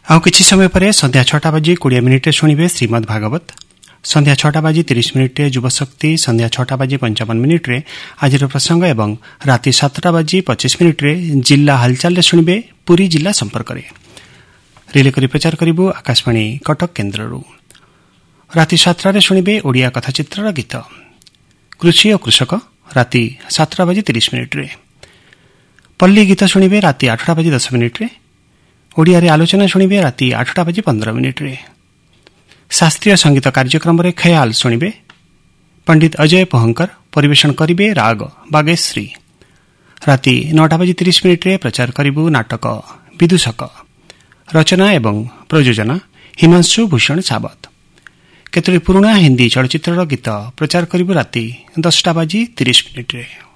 ଆଉ କିଛି ସମୟ ପରେ ସନ୍ଧ୍ୟା 6ଟା ବାଜି 20 ମିନିଟ୍ରେ ଶୁଣିବେ ଶ୍ରୀମଦ୍ ଭାଗବତ। ସନ୍ଧ୍ୟା 6ଟା ବାଜି 30 ମିନିଟ୍ରେ ଯୁବଶକ୍ତି, ସନ୍ଧ୍ୟା 6ଟା ବାଜି 55 ମିନିଟ୍ରେ ଆଜିର ପ୍ରସଙ୍ଗ ଏବଂ ରାତି 7ଟା ବାଜି 25 ମିନିଟ୍ରେ ଜିଲ୍ଲା ହାଲଚାଲରେ ଶୁଣିବେ ପୁରୀ ଜିଲ୍ଲା ସମ୍ପର୍କରେ। ରିଲେ କରି ପ୍ରଚାର କରିବୁ ଆକାଶବାଣୀ କଟକ କେନ୍ଦ୍ରରୁ। ରାତି 7ଟାରେ ଶୁଣିବେ ଓଡ଼ିଆ କଥାଚିତ୍ରର ଗୀତ। କୃଷି ଓ କୃଷକ ରାତି 7ଟା ବାଜି 30 ମିନିଟ୍ରେ। ପଲ୍ଲୀ ଗୀତ ଶୁଣିବେ ରାତି 8ଟା ବାଜି 10 ମିନିଟ୍ରେ। ଓଡ଼ିଆରେ ଆଲୋଚନା ଶୁଣିବେ ରାତି 8ଟା ବାଜି 15 ମିନିଟ୍ରେ। ଶାସ୍ତ୍ରୀୟ ସଙ୍ଗୀତ କାର୍ଯ୍ୟକ୍ରମରେ ଖୟାଲ ଶୁଣିବେ। ପଣ୍ଡିତ ଅଜୟ ପହଙ୍କର ପରିବେଷଣ କରିବେ ରାଗ ବାଗେଶ୍ରୀ। ରାତି 9ଟା ବାଜି 30 ମିନିଟ୍ରେ ପ୍ରଚାର କରିବୁ ନାଟକ ବିଦୂଷକ। ରଚନା ଏବଂ ପ୍ରଯୋଜନା ହିମାଂଶୁ ଭୂଷଣ ସାବତ। କେତୋଟି ପୁରୁଣା ହିନ୍ଦୀ ଚଳଚ୍ଚିତ୍ରର ଗୀତ ପ୍ରଚାର କରିବୁ ରାତି 10ଟା ବାଜି 30 ମିନିଟ୍ରେ।